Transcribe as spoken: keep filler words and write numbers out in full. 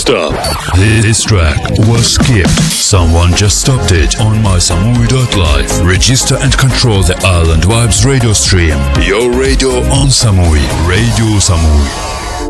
Stop. This track was skipped. Someone just stopped it on my samui dot live. Register and control the Island Vibes radio stream. Your radio on Samui. Radio Samui.